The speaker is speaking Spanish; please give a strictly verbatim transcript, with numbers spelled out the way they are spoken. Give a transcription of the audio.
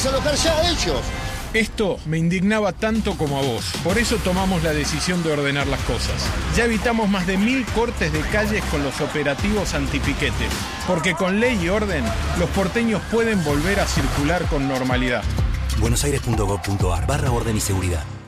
desalojar ya a ellos. Esto me indignaba tanto como a vos. Por eso tomamos la decisión de ordenar las cosas. Ya evitamos más de mil cortes de calles con los operativos antipiquetes. Porque con ley y orden, los porteños pueden volver a circular con normalidad. buenosaires punto gov punto ar barra orden y seguridad.